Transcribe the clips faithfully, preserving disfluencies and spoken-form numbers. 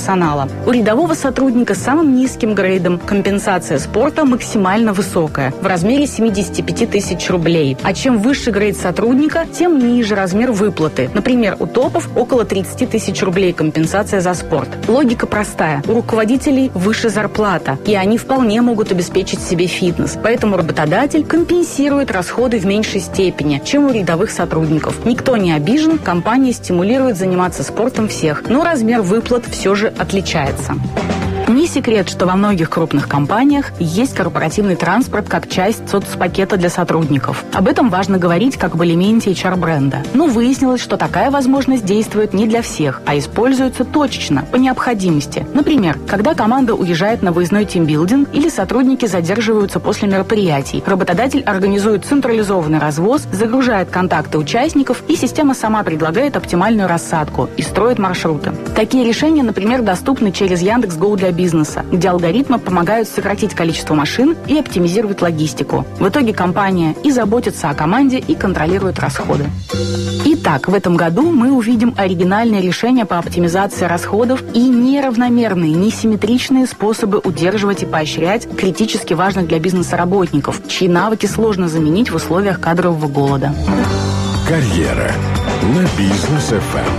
персонала. У рядового сотрудника с самым низким грейдом компенсация спорта максимально высокая, в размере семьдесят пять тысяч рублей. А чем выше грейд сотрудника, тем ниже размер выплаты. Например, у топов около тридцать тысяч рублей компенсация за спорт. Логика простая. У руководителей выше зарплата, и они вполне могут обеспечить себе фитнес. Поэтому работодатель компенсирует расходы в меньшей степени, чем у рядовых сотрудников. Никто не обижен, компания стимулирует заниматься спортом всех, но размер выплат все же отличается. Не секрет, что во многих крупных компаниях есть корпоративный транспорт как часть соцпакета для сотрудников. Об этом важно говорить как об элементе эйч ар-бренда. Но выяснилось, что такая возможность действует не для всех, а используется точечно, по необходимости. Например, когда команда уезжает на выездной тимбилдинг или сотрудники задерживаются после мероприятий, работодатель организует централизованный развоз, загружает контакты участников, и система сама предлагает оптимальную рассадку и строит маршруты. Такие решения, например, доступны через Яндекс.Гоу для бизнеса, где алгоритмы помогают сократить количество машин и оптимизировать логистику. В итоге компания и заботится о команде, и контролирует расходы. Итак, в этом году мы увидим оригинальные решения по оптимизации расходов и неравномерные, несимметричные способы удерживать и поощрять критически важных для бизнеса работников, чьи навыки сложно заменить в условиях кадрового голода. Карьера на Бизнес эф эм.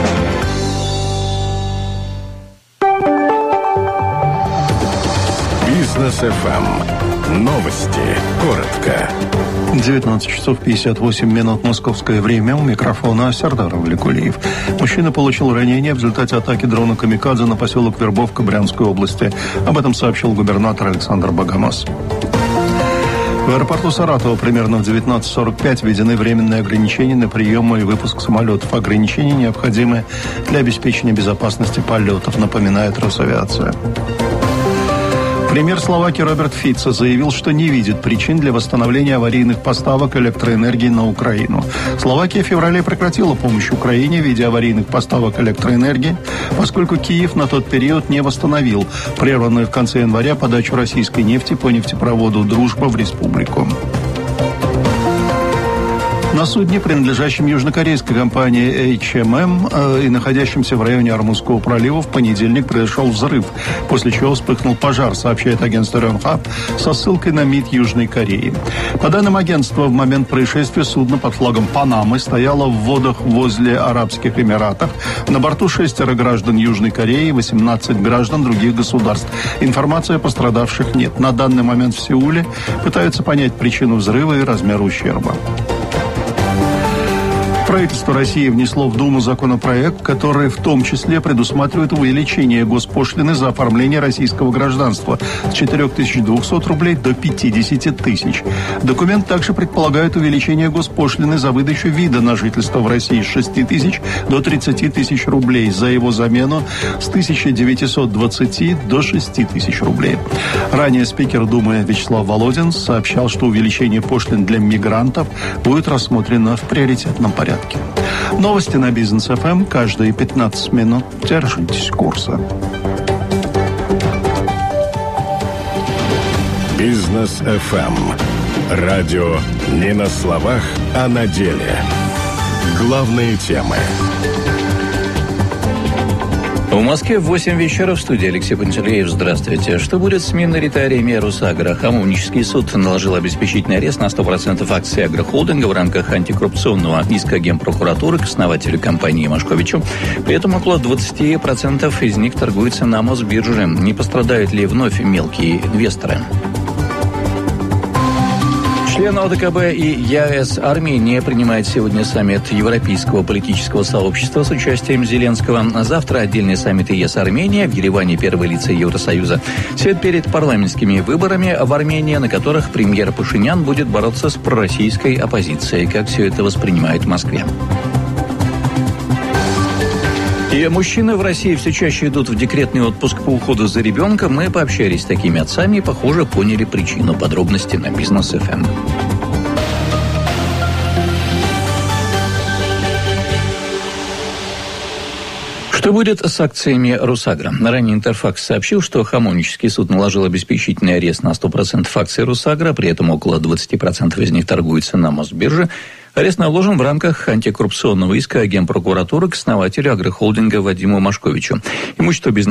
Бизнес эф эм. Новости. Коротко. девятнадцать часов пятьдесят восемь минут московское время. У микрофона Сардар Валикулиев. Мужчина получил ранение в результате атаки дрона «Камикадзе» на поселок Вербовка Брянской области. Об этом сообщил губернатор Александр Богомаз. В аэропорту Саратова примерно в девятнадцать сорок пять введены временные ограничения на прием и выпуск самолетов. Ограничения необходимы для обеспечения безопасности полетов, напоминает Росавиация. Премьер Словакии Роберт Фицо заявил, что не видит причин для восстановления аварийных поставок электроэнергии на Украину. Словакия в феврале прекратила помощь Украине в виде аварийных поставок электроэнергии, поскольку Киев на тот период не восстановил прерванную в конце января подачу российской нефти по нефтепроводу «Дружба» в республику. На судне, принадлежащем южнокорейской компании эйч эм эм э, и находящемся в районе Ормузского пролива, в понедельник произошел взрыв, после чего вспыхнул пожар, сообщает агентство Рёнхап со ссылкой на МИД Южной Кореи. По данным агентства, в момент происшествия судно под флагом Панамы стояло в водах возле Арабских Эмиратов. На борту шестеро граждан Южной Кореи и восемнадцать граждан других государств. Информации о пострадавших нет. На данный момент в Сеуле пытаются понять причину взрыва и размер ущерба. Правительство России внесло в Думу законопроект, который в том числе предусматривает увеличение госпошлины за оформление российского гражданства с четырех тысяч двухсот рублей до пятидесяти тысяч. Документ также предполагает увеличение госпошлины за выдачу вида на жительство в России с шести тысяч до тридцати тысяч рублей, за его замену с тысячи девятисот двадцати до шести тысяч рублей. Ранее спикер Думы Вячеслав Володин сообщал, что увеличение пошлин для мигрантов будет рассмотрено в приоритетном порядке. Новости на Бизнес эф эм каждые пятнадцать минут. Держитесь курса. Бизнес эф эм. Радио не на словах, а на деле. Главные темы. В Москве в восемь вечера, в студии Алексей Пантелеев. Здравствуйте. Что будет с Миноритариями Русагро? Хамовнический суд наложил обеспечительный арест на сто процентов акций агрохолдинга в рамках антикоррупционного иска Генпрокуратуры к основателю компании Машковичу. При этом около двадцати процентов из них торгуются на Мосбирже. Не пострадают ли вновь мелкие инвесторы? Члены о дэ ка бэ и е а эс Армения принимает сегодня саммит Европейского политического сообщества с участием Зеленского. Завтра отдельный саммит е эс Армения, в Ереване первые лица Евросоюза. Все это перед парламентскими выборами в Армении, на которых премьер Пашинян будет бороться с пророссийской оппозицией. Как все это воспринимают в Москве? И мужчины в России все чаще идут в декретный отпуск по уходу за ребенком. Мы пообщались с такими отцами и, похоже, поняли причину. Подробности на Бизнес эф эм. Что будет с акциями Русагро? Ранее Интерфакс сообщил, что Хамовнический суд наложил обеспечительный арест на сто процентов акций Русагро, при этом около двадцати процентов из них торгуются на Мосбирже. Арест наложен в рамках антикоррупционного иска Генпрокуратуры к основателю агрохолдинга Вадиму Машковичу. Имущество бизнеса